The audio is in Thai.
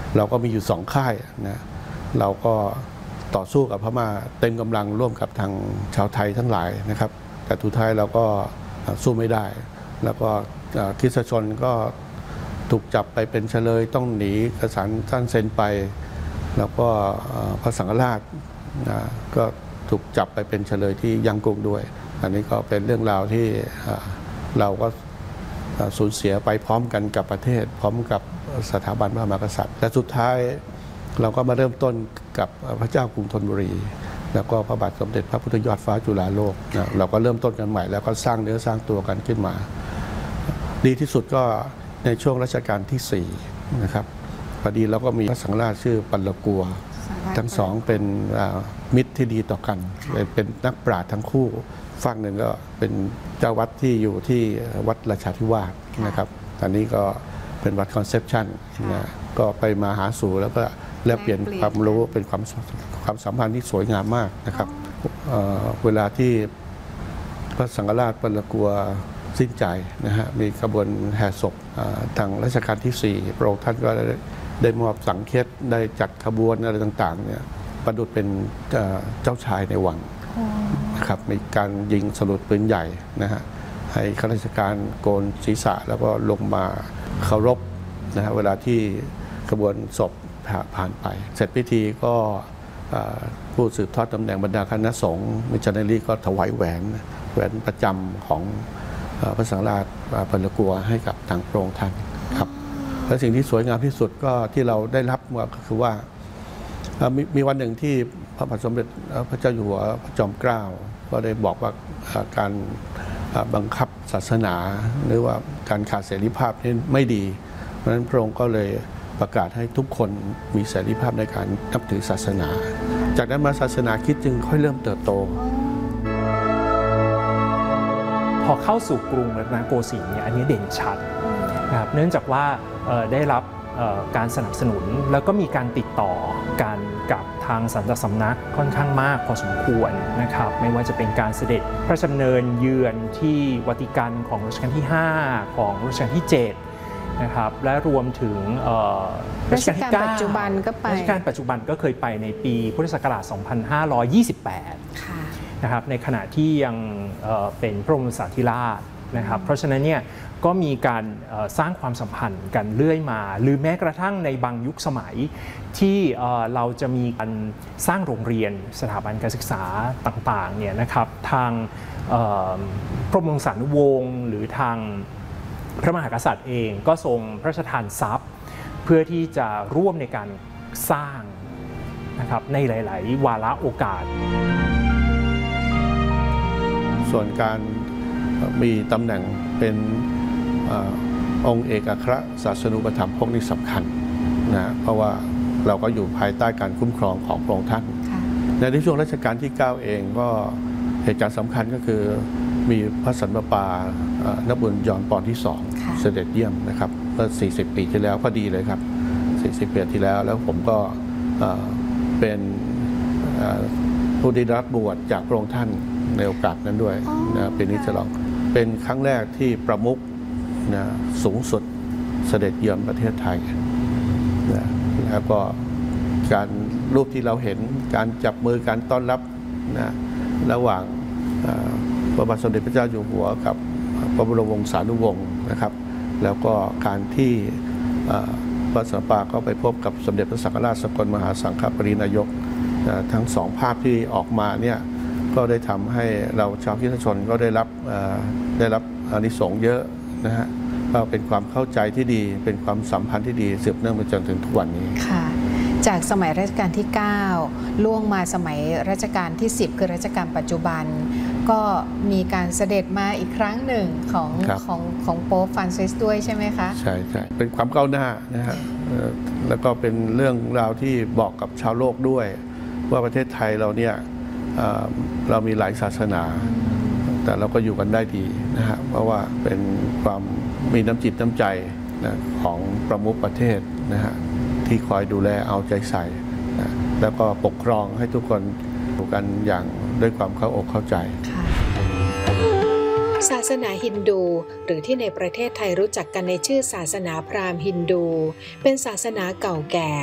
เราก็มีอยู่2 ค่ายนะเราก็ต่อสู้กับพม่าเต็มกำลังร่วมกับทางชาวไทยทั้งหลายนะครับแต่สุดท้ายเราก็สู้ไม่ได้แล้วก็คริสตชนก็ถูกจับไปเป็นเฉลยต้องหนีกษัตริย์ท่านเซ็นไปแล้วก็พระสังฆราชก็ถูกจับไปเป็นเฉลยที่ยังกุ้งด้วยอันนี้ก็เป็นเรื่องราวที่เราก็สูญเสียไปพร้อมกันกับประเทศพร้อมกับสถาบันพระมหากษัตริย์และสุดท้ายเราก็มาเริ่มต้นกับพระเจ้ากรุงธนบุรีแล้วก็พระบาทสมเด็จพระพุทธยอดฟ้าจุฬาโลกเราก็เริ่มต้นกันใหม่แล้วก็สร้างเนื้อสร้างตัวกันขึ้นมาดีที่สุดก็ในช่วงรัชกาลที่4นะครับพอดีเราก็มีพระสังฆราชชื่อปัลลกัวทั้งสองเป็นมิตรที่ดีต่อกันเป็นนักปราชญ์ทั้งคู่ฝั่งหนึ่งก็เป็นเจ้าวัดที่อยู่ที่วัดราชาธิวาสนะครับตอนนี้ก็เป็นวัดคอนเซปชันนะก็ไปมาหาสู่แล้วก็แลกเปลี่ยนความรู้เป็นความสัมพันธ์ที่สวยงามมากนะครับเวลาที่พระสังฆราชปัลลกัวสิ้นใจนะฮะมีขบวนแห่ศพทางรัชกาลที่4พระองค์ท่านก็ได้มอบสังเฆตได้จัดขบวนอะไรต่างๆเนี่ยประดุจเป็นเจ้าชายในวังนะครับมีการยิงสลุดปืนใหญ่นะฮะให้ข้าราชการโกนศีรษะแล้วก็ลงมาเคารพนะฮะเวลาที่ขบวนศพผ่านไปเสร็จพิธีก็ผู้สืบทอดตำแหน่งบรรดาคณะสงฆ์มิชชันนารีก็ถวายแหวนประจำของพระสังฆราชปัลลกัวให้กับทางพระองค์ท่านครับและสิ่งที่สวยงามที่สุดก็ที่เราได้รับก็คือว่ามีวันหนึ่งที่พระบาทสมเด็จพระเจ้าอยู่หัวพระจอมเกล้าก็ได้บอกว่าการบังคับศาสนาหรือว่าการขาดเสรีภาพนี่ไม่ดีเพราะฉะนั้นพระองค์ก็เลยประกาศให้ทุกคนมีเสรีภาพในการนับถือศาสนาจากนั้นมาศาสนาคริสต์จึงค่อยเริ่มเติบโตพอเข้าสู่กรุงรัตนโกสินทร์เนี่ยอันนี้เด่นชัดนะครับเนื่องจากว่าได้รับการสนับสนุนแล้วก็มีการติดต่อกันกับทางสันตสำนักค่อนข้างมากพอสมควรนะครับไม่ว่าจะเป็นการเสด็จพระราชดำเนินเยือนที่วัติกันของรัชกาลที่5ของรัชกาลที่7นะครับและรวมถึงรัชกาลที่9ปัจจุบันก็ไปรัชกาลปัจจุบันก็เคยไปในปีพุทธศักราช 2528 นะครับในขณะที่ยังเป็นพระบรมสารีราชนะครับเพราะฉะนั้นเนี่ยก็มีการสร้างความสัมพันธ์กันเรื่อยมาหรือแม้กระทั่งในบางยุคสมัยที่เราจะมีการสร้างโรงเรียนสถาบันการศึกษาต่างๆเนี่ยนะครับทางพระบรมวงศานุวงศ์หรือทางพระมหากษัตริย์เองก็ทรงพระราชทานทรัพย์เพื่อที่จะร่วมในการสร้างนะครับในหลายๆวาระโอกาสส่วนการมีตำแหน่งเป็นองค์เอกอัครศาสนูปถัมภกนี่สำคัญนะเพราะว่าเราก็อยู่ภายใต้การคุ้มครองของพระองค์ท่านในช่วงรัชกาลที่9เองก็เหตุการณ์สำคัญก็คือมีพระสันตะปานบุญยอนปอนที่2เสด็จเยี่ยมนะครับเมื่อ40 ปีที่แล้วพอดีเลยครับ40 ปีที่แล้วผมก็เป็นผู้ได้รับบวชจากพระองค์ท่านในโอกาสนั้นด้วยนะปีนี้ฉลองเป็นครั้งแรกที่ประมุขนะสูงสุดเสด็จเยือนประเทศไทยนะแล้วก็การรูปที่เราเห็นการจับมือการต้อนรับนะระหว่างพระบาทสมเด็จพระเจ้าอยู่หัวกับพระบรมวงศานุวงศ์นะครับแล้วก็การที่พระสันตะปาก็ไปพบกับสมเด็จพระสังฆราชสกลมหาสังฆปรินายกทั้ง2 ภาพที่ออกมาเนี่ยก็ได้ทำให้เราชาวคริสตชนก็ได้รับอานิสงส์เยอะนะฮะก็เป็นความเข้าใจที่ดีเป็นความสัมพันธ์ที่ดีสืบเนื่องมาจนถึงทุกวันนี้ค่ะจากสมัยรัชกาลที่9ล่วงมาสมัยรัชกาลที่10คือรัชกาลปัจจุบันก็มีการเสด็จมาอีกครั้งหนึ่งของโป๊ปฟรานซิสด้วยใช่ไหมคะใช่เป็นความก้าวหน้านะฮะแล้วก็เป็นเรื่องราวที่บอกกับชาวโลกด้วยว่าประเทศไทยเราเนี่ยเรามีหลายศาสนาแต่เราก็อยู่กันได้ดีนะฮะเพราะว่าเป็นความมีน้ำจิตน้ำใจนะของประมุขประเทศนะฮะที่คอยดูแลเอาใจใส่นะแล้วก็ปกครองให้ทุกคนอยู่กันอย่างด้วยความเข้าอกเข้าใจศาสนาฮินดูหรือที่ในประเทศไทยรู้จักกันในชื่อศาสนาพราหมณ์ฮินดูเป็นศาสนาเก่าแก่